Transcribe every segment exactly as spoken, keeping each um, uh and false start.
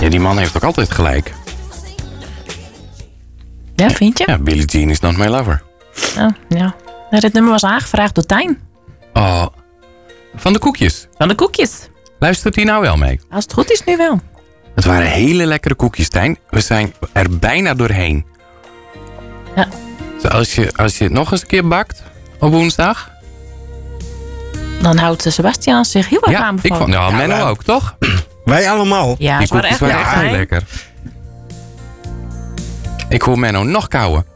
Ja, die man heeft ook altijd gelijk. Ja, vind je? Ja, Billie Jean is not my lover. Oh, ja. Nou, dit nummer was aangevraagd door Tijn. Oh, van de koekjes. Van de koekjes. Luistert hij nou wel mee? Als het goed is, nu wel. Het waren hele lekkere koekjes, Tijn. We zijn er bijna doorheen. Ja. Dus als je, als je het nog eens een keer bakt op woensdag. Dan houdt Sebastian zich heel erg Ja, aanbevolen. ik vond, ja, Ja, Menno maar- ook, toch? Wij allemaal. Ja, Die ze waren koekjes echt waren lekker. echt heel hè? lekker. Ik hoor Menno nog kauwen.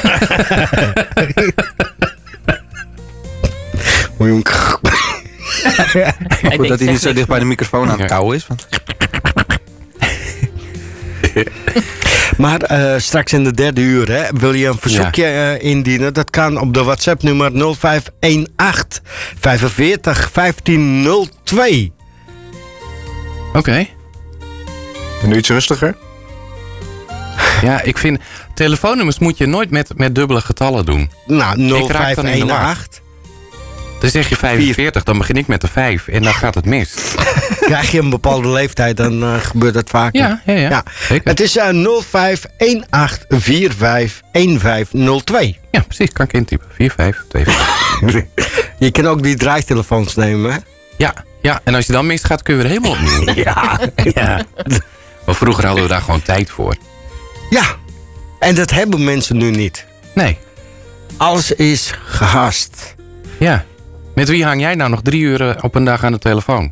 Ik Goed dat hij niet zo dicht bij de microfoon aan het Ja. kauwen is. Want... Maar uh, straks in de derde uur hè, wil je een verzoekje uh, indienen. Dat kan op de WhatsApp nummer nul vijf een acht vijfenveertig vijftien nul twee. Oké. Okay. En nu iets rustiger? Ja, ik vind... Telefoonnummers moet je nooit met, met dubbele getallen doen. Nou, nul Ik raak vijf dan in de een war. acht. Dan zeg je vijfenveertig, dan begin ik met de vijf. En dan gaat het mis. Krijg je een bepaalde leeftijd, dan uh, gebeurt dat vaker. Ja, ja, ja. Zeker. Het is uh, nul vijf een acht vier vijf een vijf nul twee. Ja, precies. Kan ik intypen. vier vijf twee vijf. Je kan ook die draaitelefoons nemen, hè? Ja, ja, en als je dan misgaat, kun je weer helemaal opnieuw. Ja. Ja. Maar vroeger hadden we daar gewoon tijd voor. Ja. En dat hebben mensen nu niet. Nee. Alles is gehaast. Ja. Met wie hang jij nou nog drie uur op een dag aan de telefoon?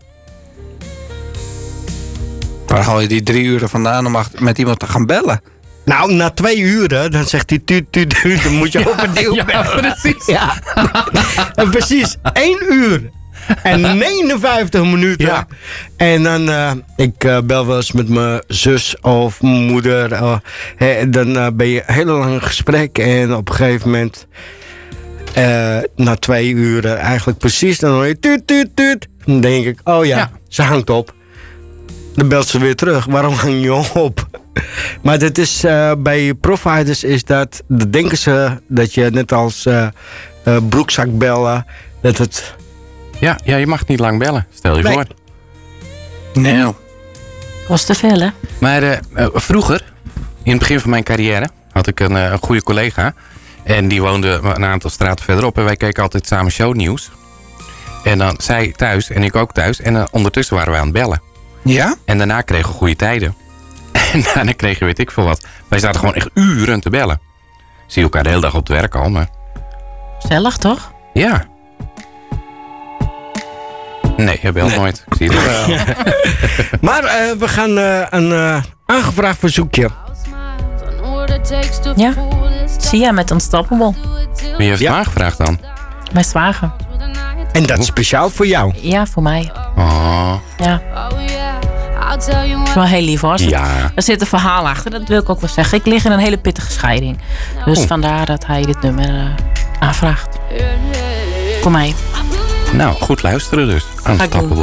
Waar haal je die drie uren vandaan om achter- met iemand te gaan bellen? Nou, na twee uren, dan zegt hij tuut, tuut, tuut, dan moet je overnieuw ja, bellen. precies. Ja. En precies één uur en negenenvijftig minuten. Ja. En dan, uh, ik uh, bel wel eens met mijn zus of mijn moeder. Uh, hè, dan uh, ben je een hele lang gesprek en op een gegeven moment... Uh, na twee uur eigenlijk precies, dan hoor je tuut, tuut, tuut. Dan denk ik, oh ja, Ja. ze hangt op. Dan belt ze weer terug. Waarom hang je op? Maar dat is, uh, bij providers is dat, dan denken ze dat je net als uh, uh, broekzak bellen, dat het... Ja, ja, je mag niet lang bellen. Stel je Nee. voor. Nee. Kost te veel, hè? Maar uh, uh, vroeger, in het begin van mijn carrière, had ik een, uh, een goede collega. En die woonde een aantal straten verderop. En wij keken altijd samen shownieuws. En dan zij thuis en ik ook thuis. En uh, ondertussen waren we aan het bellen. Ja? En daarna kregen we goede tijden. En daarna kregen we weet ik veel wat. Wij zaten gewoon echt uren te bellen. Zie je elkaar de hele dag op het werk al, maar... Gezellig, toch? Ja. Nee, je belt Nee. nooit. Ik zie het wel. Maar uh, we gaan uh, een uh, aangevraagd verzoekje. Ja. Sia met Unstoppable. Wie heeft Ja. het aangevraagd dan? Mijn zwager. En dat is speciaal voor jou. Ja, voor mij. Oh, Ja. Dat is wel heel lief hoor. ja. Er zit een verhaal achter, dat wil ik ook wel zeggen. Ik lig in een hele pittige scheiding. Dus Oh. vandaar dat hij dit nummer uh, aanvraagt. Voor mij. Nou, goed luisteren dus. Unstoppable.